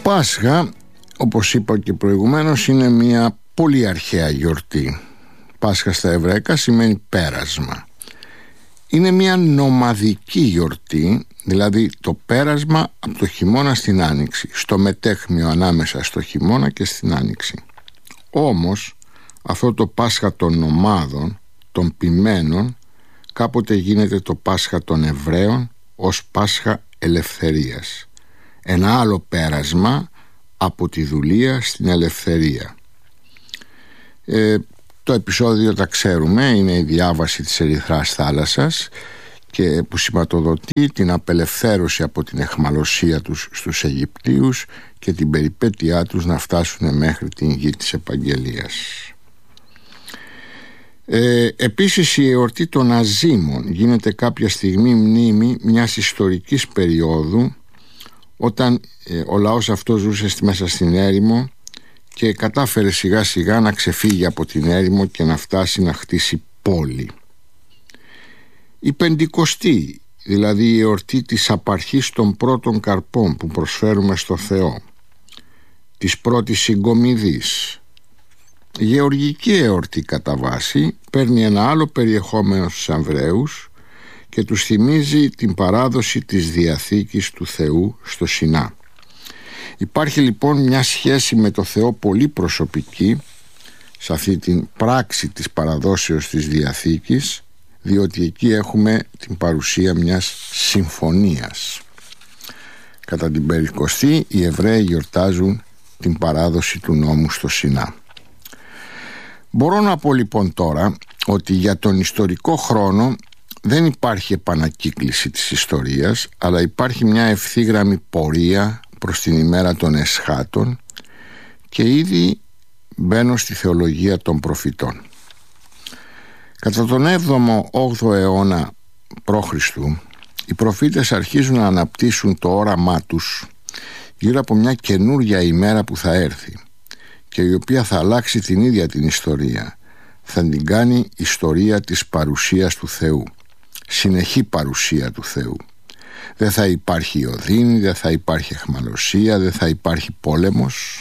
Πάσχα, όπως είπα και προηγουμένως, είναι μια πολύ αρχαία γιορτή. Πάσχα στα εβραϊκά σημαίνει πέρασμα. Είναι μια νομαδική γιορτή, δηλαδή το πέρασμα από το χειμώνα στην άνοιξη, στο μετέχμιο ανάμεσα στο χειμώνα και στην άνοιξη. Όμως αυτό το Πάσχα των νομάδων, των ποιμένων, κάποτε γίνεται το Πάσχα των Εβραίων ως Πάσχα ελευθερίας. Ένα άλλο πέρασμα από τη δουλεία στην ελευθερία. Το επεισόδιο τα ξέρουμε, είναι η διάβαση της Ερυθράς θάλασσας και που σηματοδοτεί την απελευθέρωση από την αιχμαλωσία τους στους Αιγυπτίους και την περιπέτειά τους να φτάσουν μέχρι την γη της Επαγγελίας. Επίσης η εορτή των Αζίμων γίνεται κάποια στιγμή μνήμη μιας ιστορικής περίοδου, όταν ο λαός αυτός ζούσε μέσα στην έρημο και κατάφερε σιγά σιγά να ξεφύγει από την έρημο και να φτάσει να χτίσει πόλη. Η Πεντηκοστή, δηλαδή η εορτή της απαρχής των πρώτων καρπών που προσφέρουμε στο Θεό, της πρώτης συγκομιδής, γεωργική εορτή κατά βάση, παίρνει ένα άλλο περιεχόμενο στους Εβραίους και τους θυμίζει την παράδοση της Διαθήκης του Θεού στο Σινά. Υπάρχει λοιπόν μια σχέση με το Θεό πολύ προσωπική σε αυτή την πράξη της παραδόσεως της Διαθήκης, διότι εκεί έχουμε την παρουσία μιας συμφωνίας. Κατά την Πεντηκοστή οι Εβραίοι γιορτάζουν την παράδοση του νόμου στο Σινά. Μπορώ να πω λοιπόν τώρα ότι για τον ιστορικό χρόνο δεν υπάρχει επανακύκληση της ιστορίας, αλλά υπάρχει μια ευθύγραμμη πορεία προς την ημέρα των Εσχάτων και ήδη μπαίνω στη θεολογία των προφητών. Κατά τον 7ο-8ο αιώνα π.Χ. οι προφήτες αρχίζουν να αναπτύσσουν το όραμά τους γύρω από μια καινούρια ημέρα που θα έρθει και η οποία θα αλλάξει την ίδια την ιστορία. Θα την κάνει ιστορία της παρουσίας του Θεού, συνεχή παρουσία του Θεού. Δεν θα υπάρχει οδύνη, δεν θα υπάρχει αιχμαλωσία, δεν θα υπάρχει πόλεμος.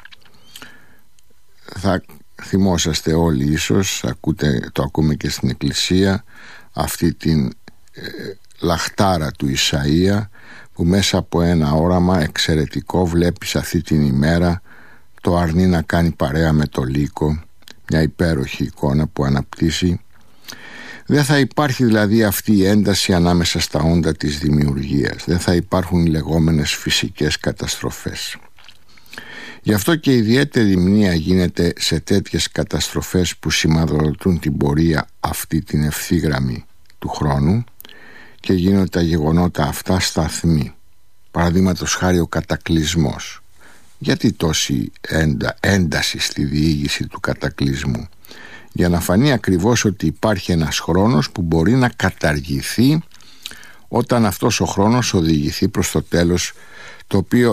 Θα θυμόσαστε όλοι ίσως, το ακούμε και στην Εκκλησία, αυτή την λαχτάρα του Ισαΐα που μέσα από ένα όραμα εξαιρετικό βλέπεις αυτή την ημέρα το αρνί να κάνει παρέα με το λύκο, μια υπέροχη εικόνα που αναπτύσσει. Δεν θα υπάρχει δηλαδή αυτή η ένταση ανάμεσα στα όντα της δημιουργίας. Δεν θα υπάρχουν οι λεγόμενες φυσικές καταστροφές. Γι' αυτό και ιδιαίτερη μνήα γίνεται σε τέτοιες καταστροφές που σηματοδοτούν την πορεία αυτή την ευθύγραμμη του χρόνου και γίνονται τα γεγονότα αυτά σταθμοί. Παραδείγματος χάρη ο κατακλυσμός. Γιατί τόση ένταση στη διήγηση του κατακλυσμού? Για να φανεί ακριβώς ότι υπάρχει ένας χρόνος που μπορεί να καταργηθεί όταν αυτός ο χρόνος οδηγηθεί προς το τέλος, το οποίο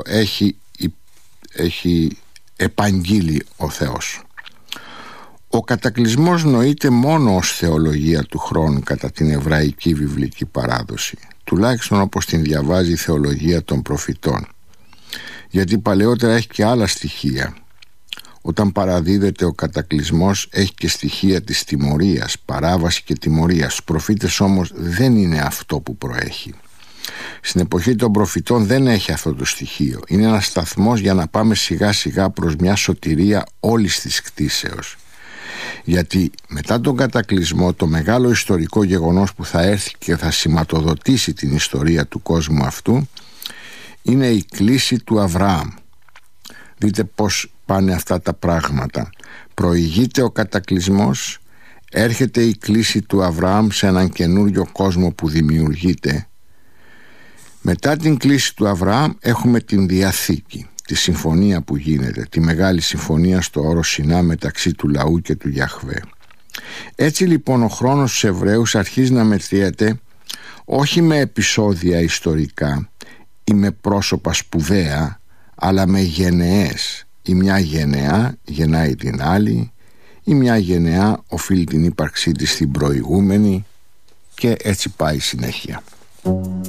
έχει επαγγείλει ο Θεός. Ο κατακλυσμός νοείται μόνο ως θεολογία του χρόνου κατά την εβραϊκή βιβλική παράδοση, τουλάχιστον όπως την διαβάζει η θεολογία των προφητών, γιατί παλαιότερα έχει και άλλα στοιχεία. Όταν παραδίδεται ο κατακλυσμός έχει και στοιχεία της τιμωρίας, παράβαση και τιμωρία. Στους προφήτες όμως δεν είναι αυτό που προέχει. Στην εποχή των προφητών δεν έχει αυτό το στοιχείο. Είναι ένας σταθμός για να πάμε σιγά σιγά προς μια σωτηρία όλης της κτήσεως. Γιατί μετά τον κατακλυσμό το μεγάλο ιστορικό γεγονός που θα έρθει και θα σηματοδοτήσει την ιστορία του κόσμου αυτού είναι η κλήση του Αβραάμ. Δείτε πως πάνε αυτά τα πράγματα. Προηγείται ο κατακλυσμός, έρχεται η κλήση του Αβραάμ σε έναν καινούριο κόσμο που δημιουργείται. Μετά την κλήση του Αβραάμ έχουμε την Διαθήκη, τη συμφωνία που γίνεται, τη μεγάλη συμφωνία στο όρο Σινά μεταξύ του λαού και του Γιαχβέ. Έτσι λοιπόν ο χρόνος στους Εβραίους αρχίζει να μετριέται όχι με επεισόδια ιστορικά ή με πρόσωπα σπουδαία, αλλά με γενεές. Η μια γενεά γεννάει την άλλη, η μια γενεά οφείλει την ύπαρξή της στην προηγούμενη και έτσι πάει συνέχεια.